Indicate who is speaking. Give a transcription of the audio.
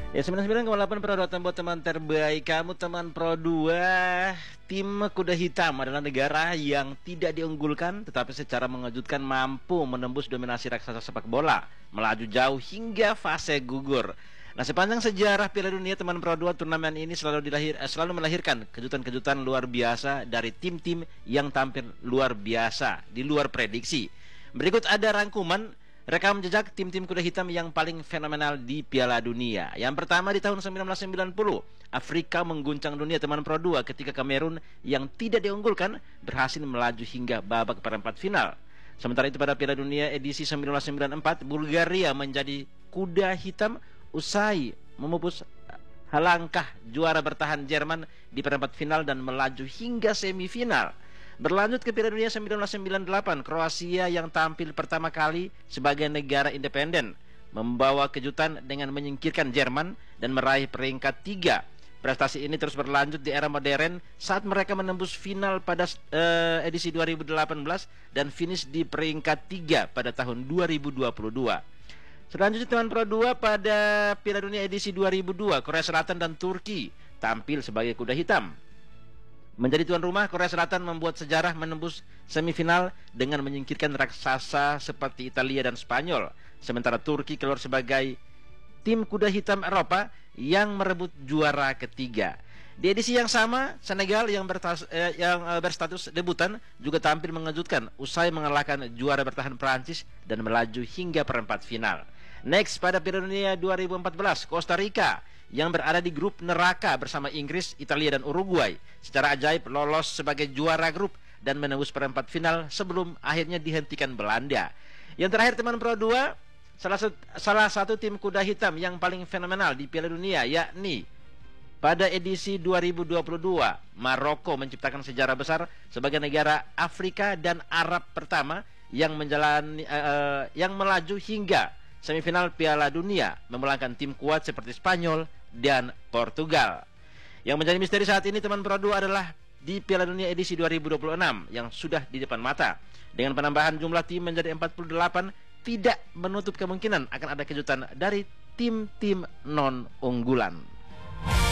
Speaker 1: Ya 99,8 Pro 2 buat teman terbaik kamu teman Pro 2. Tim Kuda Hitam adalah negara yang tidak diunggulkan tetapi secara mengejutkan mampu menembus dominasi raksasa sepak bola, melaju jauh hingga fase gugur. Nah, sepanjang sejarah Piala Dunia teman Pro 2, turnamen ini selalu melahirkan kejutan-kejutan luar biasa dari tim-tim yang tampil luar biasa di luar prediksi. Berikut ada rangkuman rekam jejak tim-tim kuda hitam yang paling fenomenal di Piala Dunia. Yang pertama, di tahun 1990, Afrika mengguncang dunia teman Pro 2 ketika Kamerun yang tidak diunggulkan berhasil melaju hingga babak perempat final. Sementara itu pada Piala Dunia edisi 1994, Bulgaria menjadi kuda hitam usai memupus halangkah juara bertahan Jerman di perempat final dan melaju hingga semifinal. Berlanjut ke Piala Dunia 1998, Kroasia yang tampil pertama kali sebagai negara independen membawa kejutan dengan menyingkirkan Jerman dan meraih peringkat 3. Prestasi ini terus berlanjut di era modern saat mereka menembus final pada edisi 2018 dan finish di peringkat 3 pada tahun 2022. Selanjutnya teman Pro 2, pada Piala Dunia edisi 2002, Korea Selatan dan Turki tampil sebagai kuda hitam. Menjadi tuan rumah, Korea Selatan membuat sejarah menembus semifinal dengan menyingkirkan raksasa seperti Italia dan Spanyol. Sementara Turki keluar sebagai tim kuda hitam Eropa yang merebut juara ketiga. Di edisi yang sama, Senegal yang berstatus debutan juga tampil mengejutkan usai mengalahkan juara bertahan Prancis dan melaju hingga perempat final. Next, pada Piala Dunia 2014, Costa Rica yang berada di grup neraka bersama Inggris, Italia, dan Uruguay secara ajaib lolos sebagai juara grup dan menembus perempat final sebelum akhirnya dihentikan Belanda. Yang terakhir teman Pro 2, salah satu tim kuda hitam yang paling fenomenal di Piala Dunia, yakni pada edisi 2022, Maroko menciptakan sejarah besar sebagai negara Afrika dan Arab pertama yang melaju hingga semifinal Piala Dunia, memulangkan tim kuat seperti Spanyol dan Portugal. Yang menjadi misteri saat ini teman Pro 2 adalah di Piala Dunia edisi 2026 yang sudah di depan mata. Dengan penambahan jumlah tim menjadi 48, tidak menutup kemungkinan akan ada kejutan dari tim-tim non-unggulan.